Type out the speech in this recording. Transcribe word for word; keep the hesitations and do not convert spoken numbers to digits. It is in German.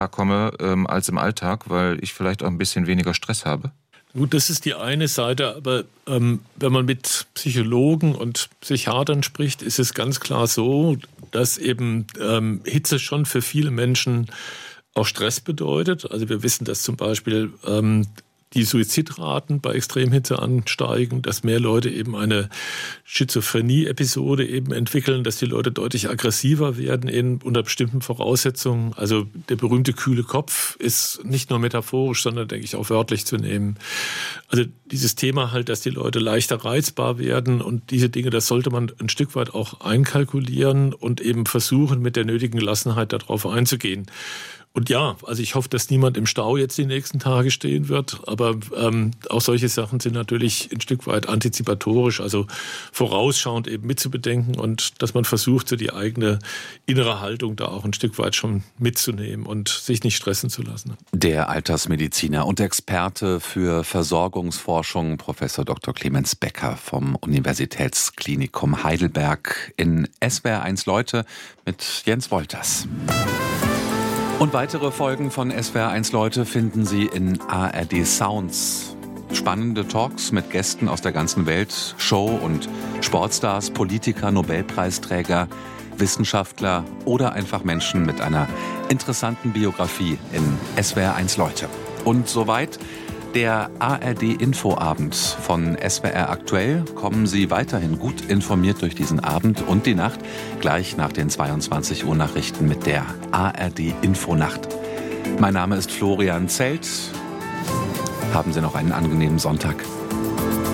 komme ähm, als im Alltag, weil ich vielleicht auch ein bisschen weniger Stress habe? Gut, das ist die eine Seite, aber ähm, wenn man mit Psychologen und Psychiatern spricht, ist es ganz klar so, dass eben ähm, Hitze schon für viele Menschen auch Stress bedeutet. Also wir wissen, dass zum Beispiel ähm, die Suizidraten bei Extremhitze ansteigen, dass mehr Leute eben eine Schizophrenie-Episode eben entwickeln, dass die Leute deutlich aggressiver werden in, unter bestimmten Voraussetzungen. Also der berühmte kühle Kopf ist nicht nur metaphorisch, sondern, denke ich, auch wörtlich zu nehmen. Also dieses Thema halt, dass die Leute leichter reizbar werden und diese Dinge, das sollte man ein Stück weit auch einkalkulieren und eben versuchen, mit der nötigen Gelassenheit darauf einzugehen. Und ja, also ich hoffe, dass niemand im Stau jetzt die nächsten Tage stehen wird. Aber ähm, auch solche Sachen sind natürlich ein Stück weit antizipatorisch, also vorausschauend eben mitzubedenken und dass man versucht, so die eigene innere Haltung da auch ein Stück weit schon mitzunehmen und sich nicht stressen zu lassen. Der Altersmediziner und Experte für Versorgungsforschung, Professor Doktor Clemens Becker vom Universitätsklinikum Heidelberg in S W R eins Leute mit Jens Wolters. Und weitere Folgen von S W R eins Leute finden Sie in A R D Sounds. Spannende Talks mit Gästen aus der ganzen Welt, Show- und Sportstars, Politiker, Nobelpreisträger, Wissenschaftler oder einfach Menschen mit einer interessanten Biografie in S W R eins Leute. Und soweit der A R D-Infoabend von S W R aktuell. Kommen Sie weiterhin gut informiert durch diesen Abend und die Nacht, gleich nach den zweiundzwanzig Uhr Nachrichten mit der A R D-Infonacht. Mein Name ist Florian Zelt. Haben Sie noch einen angenehmen Sonntag.